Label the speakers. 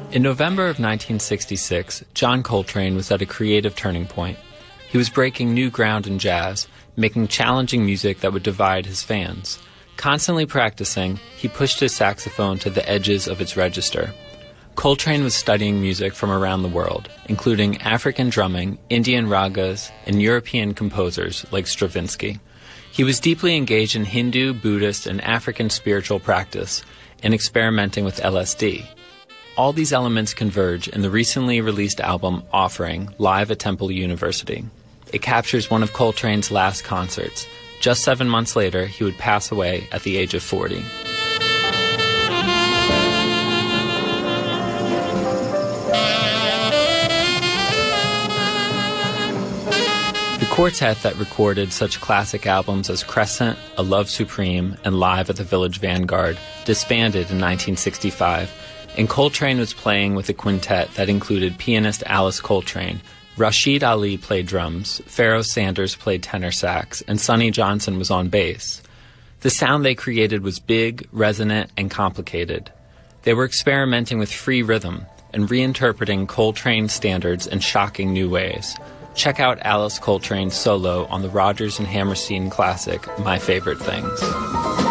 Speaker 1: In November of 1966, John Coltrane was at a creative turning point. He was breaking new ground in jazz, making challenging music that would divide his fans. Constantly practicing, he pushed his saxophone to the edges of its register. Coltrane was studying music from around the world, including African drumming, Indian ragas, and European composers like Stravinsky. He was deeply engaged in Hindu, Buddhist, and African spiritual practice, and experimenting with LSD. All these elements converge in the recently released album Offering, live at Temple University. It captures one of Coltrane's last concerts. Just 7 months later, he would pass away at the age of 40. The quartet that recorded such classic albums as Crescent, A Love Supreme, and Live at the Village Vanguard disbanded in 1965, and Coltrane was playing with a quintet that included pianist Alice Coltrane. Rashid Ali played drums, Pharoah Sanders played tenor sax, and Sonny Johnson was on bass. The sound they created was big, resonant, and complicated. They were experimenting with free rhythm and reinterpreting Coltrane standards in shocking new ways. Check out Alice Coltrane's solo on the Rodgers and Hammerstein classic, My Favorite Things.